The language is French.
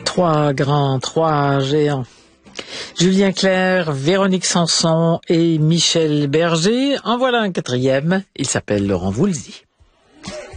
Trois grands, trois géants. Julien Clerc, Véronique Sanson et Michel Berger. En voilà un quatrième. Il s'appelle Laurent Voulzy.